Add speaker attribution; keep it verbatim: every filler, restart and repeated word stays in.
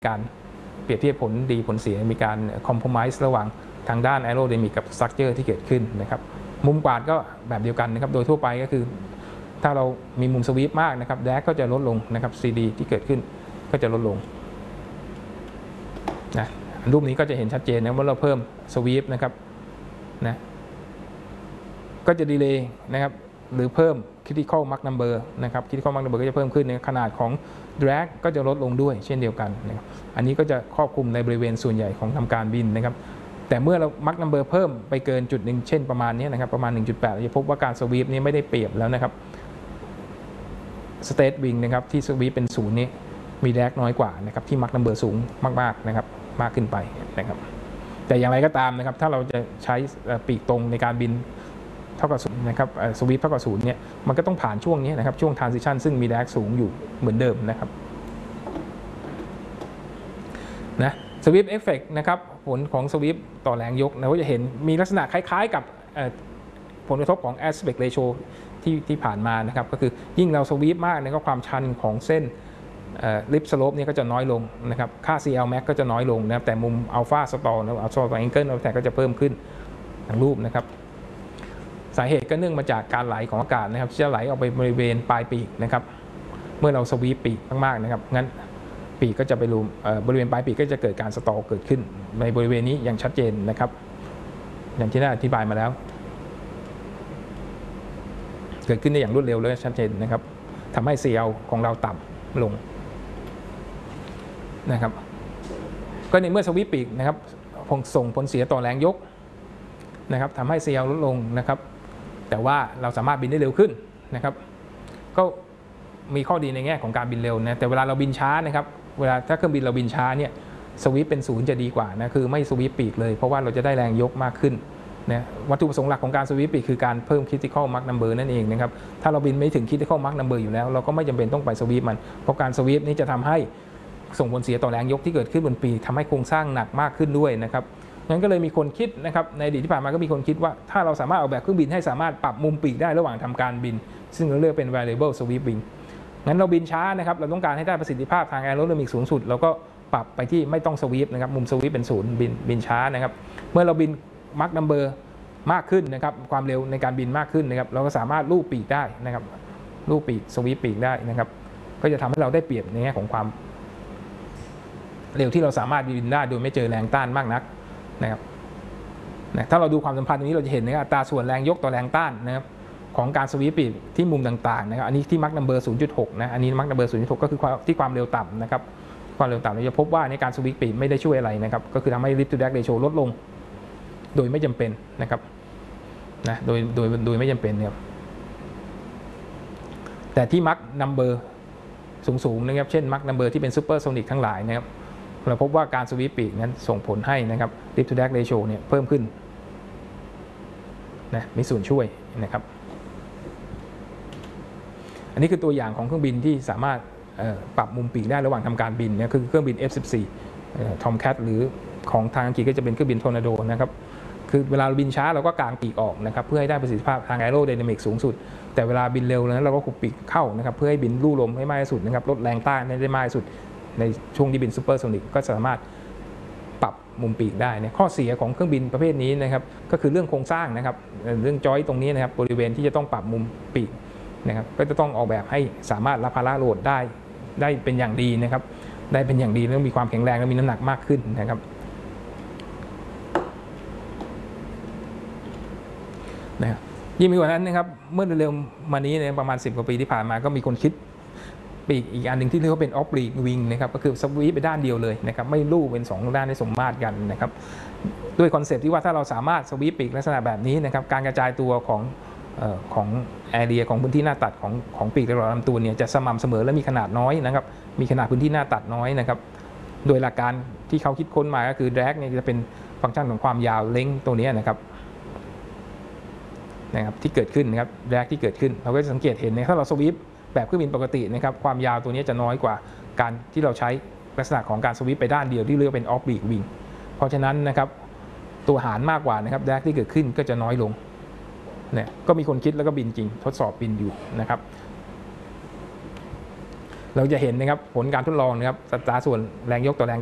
Speaker 1: การเปรียบเทียบผลดีผลเสียมีการคอมโพไมซ์ระหว่างทางด้านแอโรไดนามิกกับสตรัคเจอร์ที่เกิดขึ้นนะครับมุมกวาดก็แบบเดียวกันนะครับโดยทั่วไปก็คือถ้าเรามีมุมสวีปมากนะครับแดกก็จะลดลงนะครับ ซี ดี ที่เกิดขึ้นก็จะลดลงนะรูปนี้ก็จะเห็นชัดเจนนะว่าเราเพิ่มสวีปนะครับนะก็จะดีเลย์นะครับหรือเพิ่ม critical mark number นะครับ critical mark number ก็จะเพิ่มขึ้นในขนาดของ drag ก็จะลดลงด้วยเช่นเดียวกันนะครับอันนี้ก็จะครอบคลุมในบริเวณส่วนใหญ่ของทำการบินนะครับแต่เมื่อเรา mark number เพิ่มไปเกินจุดหนึ่งเช่นประมาณนี้นะครับประมาณ หนึ่งจุดแปด เราจะพบว่าการสวีปนี้ไม่ได้เปรียบแล้วนะครับ state wing นะครับที่สวีปเป็นศูนย์นี้มี drag น้อยกว่านะครับที่ mark number สูงมากๆนะครับมากขึ้นไปนะครับแต่อย่างไรก็ตามนะครับถ้าเราจะใช้ปีกตรงในการบินเท่ากับศูนย์นะครับสวีปเท่ากับศูนย์เนี่ยมันก็ต้องผ่านช่วงนี้นะครับช่วง transition ซึ่งมี drag สูงอยู่เหมือนเดิมนะครับนะสวีปเอฟเฟกต์นะครับผลของสวีปต่อแรงยกเราก็จะเห็นมีลักษณะคล้ายๆกับผลกระทบของ aspect ratio ที่ที่ผ่านมานะครับก็คือยิ่งเราสวีปมากเนี่ยก็ความชันของเส้นลิฟสโลปนี่ก็จะน้อยลงนะครับค่า ซี แอล max ก็จะน้อยลงนะครับแต่มุมอัลฟาสตอร์นะอัลฟาแองเกิลอัลฟาก็จะเพิ่มขึ้นทางรูปนะครับสาเหตุก็เนื่องมาจากการไหลของอากาศนะครับที่จะไหลออกไปบริเวณปลายปีกนะครับเมื่อเราสวีปปีกมากๆนะครับงั้นปีกก็จะไปรวมบริเวณปลายปีกก็จะเกิดการสตอร์เกิดขึ้นในบริเวณนี้อย่างชัดเจนนะครับอย่างที่ได้อธิบายมาแล้วเกิดขึ้นได้อย่างรวดเร็วและชัดเจนนะครับทำให้ ซี แอล ของเราต่ำลงนะครับก็ในเมื่อสวีปปีกนะครับส่งผลเสียต่อแรงยกนะครับทำให้ ซี แอล ลดลงนะครับแต่ว่าเราสามารถบินได้เร็วขึ้นนะครับก็มีข้อดีในแง่ของการบินเร็วนะแต่เวลาเราบินช้านะครับเวลาถ้าเครื่องบินเราบินช้าเนี่ยสวีปเป็นศูนย์จะดีกว่านะคือไม่สวีปปีกเลยเพราะว่าเราจะได้แรงยกมากขึ้นนะวัตถุประสงค์หลักของการสวีปปีกคือการเพิ่ม critical mark number นั่นเองนะครับถ้าเราบินไม่ถึง critical mark number อยู่แล้วเราก็ไม่จำเป็นต้องไปสวีปมันเพราะการสวีปนี้จะทำให้ส่งผลเสียต่อแรงยกที่เกิดขึ้นบนปีกทำให้โครงสร้างหนักมากขึ้นด้วยนะครับงั้นก็เลยมีคนคิดนะครับในอดีตที่ผ่านมาก็มีคนคิดว่าถ้าเราสามารถออกแบบเครื่องบินให้สามารถปรับมุมปีกได้ระหว่างทำการบินซึ่งเราเรียกเป็น variable sweeping งั้นเราบินช้านะครับเราต้องการให้ได้ประสิทธิภาพทางแอโรไดนามิกสูงสุดเราก็ปรับไปที่ไม่ต้องสวีปนะครับมุมสวีปเป็นศูนย์บินบินช้านะครับเมื่อเราบิน mark number มากขึ้นนะครับความเร็วในการบินมากขึ้นนะครับเราก็สามารถลูบปีกได้นะครับลูบปีกสวีปปีกได้นะครับก็จะทำให้เราได้เปรียบในแง่ของความเร็วที่เราสามารถบินได้โดยไม่เจอแรงต้านมากนักนะครับนะถ้าเราดูความสัมพันธ์ตรงนี้เราจะเห็นนะครับอัตราส่วนแรงยกต่อแรงต้านนะครับของการสวีปปีกที่มุมต่างๆนะครับอันนี้ที่มาร์กนัมเบอร์ ศูนย์จุดหก นะอันนี้มาร์กนัมเบอร์ ศูนย์จุดหก ก็คือที่ความเร็วต่ำนะครับความเร็วต่ำเราจะพบว่าในการสวีปปีกไม่ได้ช่วยอะไรนะครับก็คือทำให้ lift to drag ratio ลดลงโดยไม่จำเป็นนะครับนะโดยโดยโดยไม่จำเป็นนะครับแต่ที่มาร์กนัมเบอร์สูงๆนะครับเช่นมาร์กนัมเบอร์ที่เป็นซูเปอร์โซนิกทั้งหลายนะครับเราพบว่าการสวีปปีกนั้นส่งผลให้นะครับ lift to drag ratio เนี่ยเพิ่มขึ้นนะมีส่วนช่วยนะครับอันนี้คือตัวอย่างของเครื่องบินที่สามารถปรับมุมปีกได้ระหว่างทำการบินเนี่ยคือเครื่องบิน เอฟ สิบสี่ Tomcat หรือของทางอังกฤษก็จะเป็นเครื่องบิน Tornado นะครับคือเวลาเราบินช้าเราก็กางปีกออกนะครับเพื่อให้ได้ประสิทธิภาพทางแอโรไดนามิกสูงสุดแต่เวลาบินเร็วนั้นเราก็ขุบปีกเข้านะครับเพื่อให้บินลู่ลมให้มากที่สุดนะครับลดแรงต้านให้ได้มากที่สุดในช่วงที่บินซูเปอร์โซนิกก็สามารถปรับมุมปีกได้เนี่ยข้อเสียของเครื่องบินประเภทนี้นะครับก็คือเรื่องโครงสร้างนะครับเรื่องจอยตรงนี้นะครับบริเวณที่จะต้องปรับมุมปีกนะครับก็จะต้องออกแบบให้สามารถรับภาระโหลดได้ได้เป็นอย่างดีนะครับได้เป็นอย่างดีแล้วมีความแข็งแรงและมีน้ำหนักมากขึ้นนะครับนะครับยิ่งมีกว่านั้นนะครับเมื่อเร็วๆมานี้ในประมาณสิบกว่าปีที่ผ่านมาก็มีคนคิดปีกอีกอันหนึ่งที่เรียกว่าเป็น oblique wing นะครับก็คือสวีปไปด้านเดียวเลยนะครับไม่ลู่เป็นสองด้านให้สมมาตรกันนะครับด้วยคอนเซปต์ที่ว่าถ้าเราสามารถสวีปปีกลักษณะแบบนี้นะครับการกระจายตัวของของแอเรียของพื้นที่หน้าตัดของของปีกตลอดลำตัวเนี่ยจะสม่ำเสมอและมีขนาดน้อยนะครับมีขนาดพื้นที่หน้าตัดน้อยนะครับโดยหลักการที่เขาคิดค้นมาก็คือ drag เนี่ยจะเป็นฟังก์ชันของความยาวเล็งตัวนี้นะครับนะครับที่เกิดขึ้นนะครับ drag ที่เกิดขึ้นเราก็จะสังเกตเห็นนะถ้าเราสวีปแบบเครื่องบินปกตินะครับความยาวตัวนี้จะน้อยกว่าการที่เราใช้ลักษณะของการสวีปไปด้านเดียวที่เรียกเป็น oblique wing เพราะฉะนั้นนะครับตัวหารมากกว่านะครับ drag ที่เกิดขึ้นก็จะน้อยลงเนี่ยก็มีคนคิดแล้วก็บินจริงทดสอบบินอยู่นะครับเราจะเห็นนะครับผลการทดลองนะครับสัดส่วนแรงยกต่อแรง